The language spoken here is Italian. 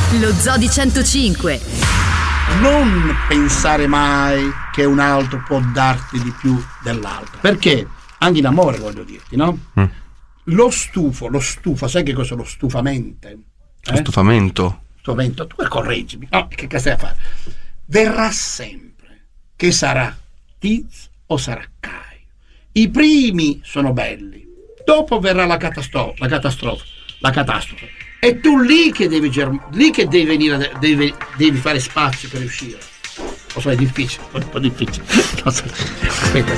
Lo Zoo di 105. Non pensare mai che un altro può darti di più dell'altro, perché anche in amore, voglio dirti, no? Lo stufa, sai che cosa è lo stufamento? Lo stufamento? Stufamento, tu correggimi, no, che stai a fare? Verrà sempre, che sarà Tiz o sarà Caio. I primi sono belli, dopo verrà la catastrofe. E tu lì che devi venire, devi fare spazio per uscire. Lo so, è difficile, un po' difficile. Aspetta.